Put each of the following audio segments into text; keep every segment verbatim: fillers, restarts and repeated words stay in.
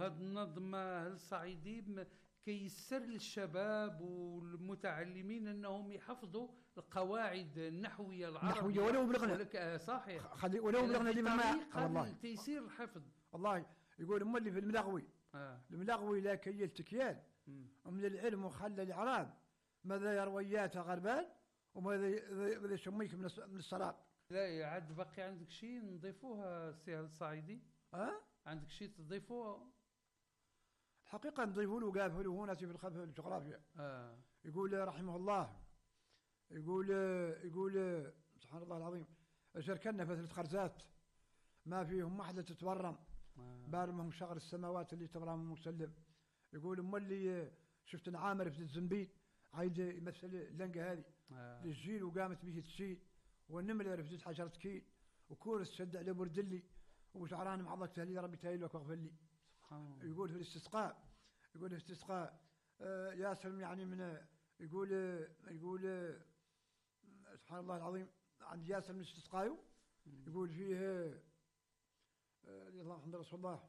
هذا النظم الصعيدي كيسر للشباب والمتعلمين انهم يحفظوا القواعد النحويه العربيه ولو بلغنا صحيح خلي ولو بلغنا اللي ما والله تيسير الحفظ. والله يقول هم اللي في الملغوي آه. الملغوي لا كي التكيال ومن العلم وخلى الاعراب ماذا يرويات غربان وماذا يسميك من السراب. لا عاد باقي عندك شيء نضيفوها سي الصعيدي؟ اه عندك شيء تضيفوه؟ حقيقة نضيفوا له قافل هنا في الخلف الجغرافيا. آه. يقول رحمه الله يقول يقول سبحان الله العظيم شركنا في ثلاث خرزات ما فيهم واحدة تتورم آه. بارمهم شغل السماوات اللي تبرم مسلم. يقول أم اللي شفت عامر في الزنبيل عايز يمثل اللنقة هذه آه. للجيل وقامت به تشيل والنملة رفدت حشرة كيل وكورس شد على بردلي وشعران معضك تهلي ربي تهيل لك واغفر لي. يقول في الاستسقاء يقول في الاستسقاء آه ياسر يعني من يقول يقول آه سبحان الله العظيم عند ياسر من الاستسقاء يقول فيه آه الله الحمد رسول الله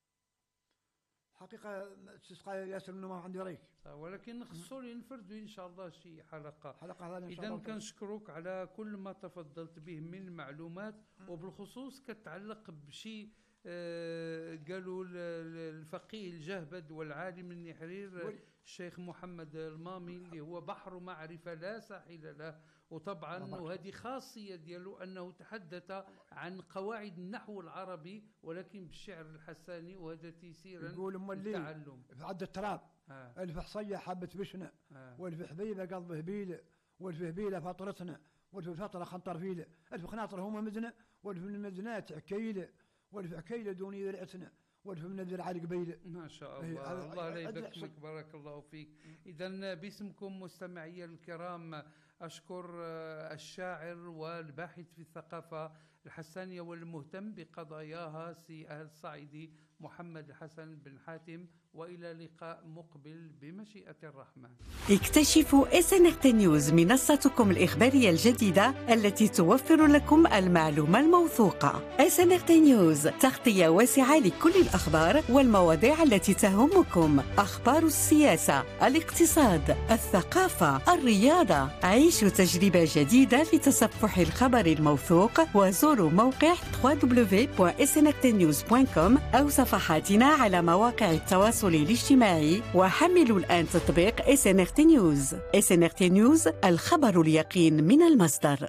حقيقة استسقاء ياسر منه ما عندي ريك ولكن نخصو لي نفردوا ان شاء الله شي حلقة حلقة هذه ان شاء الله. اذا كنشكرك على كل ما تفضلت به من المعلومات وبالخصوص كتعلق بشي آه قالوا الفقيه الجهبذ والعالم النحرير الشيخ محمد المامي اللي هو بحر معرفة لا ساحل له. وطبعا وهذه خاصية ديالو أنه تحدث عن قواعد النحو العربي ولكن بالشعر الحساني وهذا تيسيرا للتعلم. في عد التراب آه. الفحصية حبة بشنة آه. والفحبيبة قلب هبيلة والفهبيلة فطرتنا والفطرة خنطر فيلة الف خناطر هما مدنة والف من المدنات عكيلة والف عكيلة دوني ذرعتنا والف من الذر على قبيلة. ما شاء الله الله لا يبارك بارك الله فيك. إذا باسمكم مستمعي الكرام أشكر الشاعر والباحث في الثقافة الحسانية والمهتم بقضاياها سي أهل الصعيدي محمد الحسن بن حاتم وإلى لقاء مقبل بمشيئة الرحمن. اكتشفوا إس إن آر تي نيوز منصتكم الإخبارية الجديدة التي توفر لكم المعلومة الموثوقة. إس إن آر تي نيوز تغطية واسعة لكل الأخبار والمواضيع التي تهمكم، أخبار السياسة، الاقتصاد، الثقافة، الرياضة. عيشوا تجربة جديدة لتصفح الخبر الموثوق وزوروا موقع دبليو دبليو دبليو دوت إس إن آر تي نيوز دوت كوم أو صفحاتنا على مواقع التواصل الاجتماعي وحملوا الآن تطبيق إس إن آر تي نيوز. إس إن آر تي نيوز، الخبر اليقين من المصدر.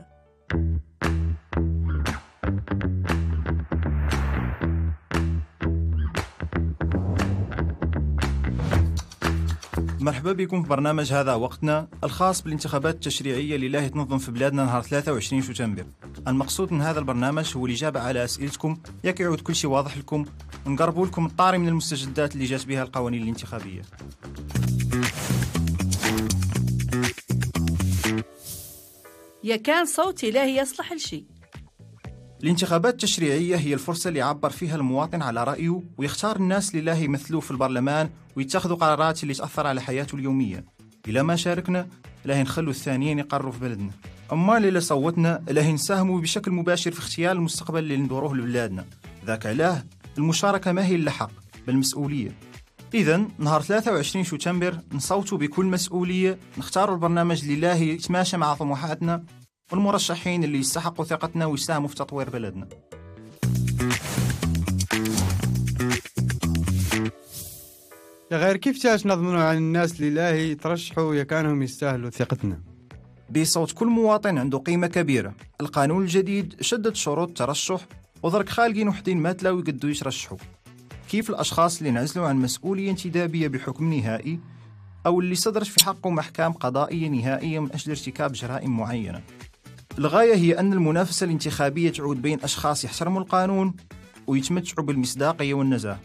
مرحبا بكم في برنامج هذا وقتنا الخاص بالانتخابات التشريعية اللي راهي تنظم في بلادنا نهار ثلاثة وعشرين شتنبر. المقصود من هذا البرنامج هو الإجابة على أسئلتكم ياك يعود كل شيء واضح لكم ونقربوا لكم الطاري من المستجدات اللي جات بها القوانين الانتخابية. يا كان صوت إلهي يصلح لشيء. الانتخابات التشريعية هي الفرصة اللي يعبر فيها المواطن على رأيه ويختار الناس اللي لا يمثلوه في البرلمان ويتخذوا قرارات اللي تأثر على حياته اليومية. إلا ما شاركنا لا نخلوا الثانيين يقروا في بلدنا. أما اللي صوتنا لا نساهموا بشكل مباشر في اختيار المستقبل اللي ندوروه لبلادنا. ذاك علاه المشاركة ما هي إلا حق بل مسؤولية. إذن نهار ثلاثة وعشرين شتنبر نصوتوا بكل مسؤولية، نختاروا البرنامج اللي لا يتماشى مع طموحاتنا والمرشحين اللي يستحقوا ثقتنا ويساهموا في تطوير بلدنا. يا غير كيف تاش نضمنوا عن الناس اللي لا يترشحوا يا كانهم يستاهلوا ثقتنا؟ بصوت كل مواطن عنده قيمة كبيرة. القانون الجديد شدد شروط الترشح وضرك خالقين وحدين ما تلاو يقدوا يترشحوا. كيف الأشخاص اللي انعزلوا عن مسؤولية انتدابية بحكم نهائي أو اللي صدرت في حقهم أحكام قضائية نهائية من أجل ارتكاب جرائم معينة. الغاية هي أن المنافسة الانتخابية تعود بين أشخاص يحترموا القانون ويتمتعوا بالمصداقية والنزاهة.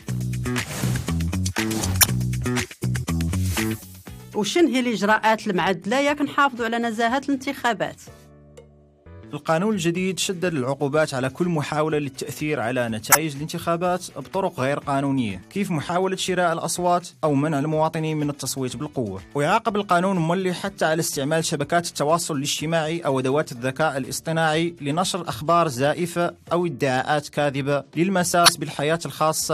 وشن هي الإجراءات المعدلة ياك نحافظوا على نزاهة الانتخابات؟ القانون الجديد شدد العقوبات على كل محاولة للتأثير على نتائج الانتخابات بطرق غير قانونية، كيف محاولة شراء الأصوات أو منع المواطنين من التصويت بالقوة. ويعاقب القانون مولي حتى على استعمال شبكات التواصل الاجتماعي أو أدوات الذكاء الاصطناعي لنشر أخبار زائفة أو ادعاءات كاذبة للمساس بالحياة الخاصة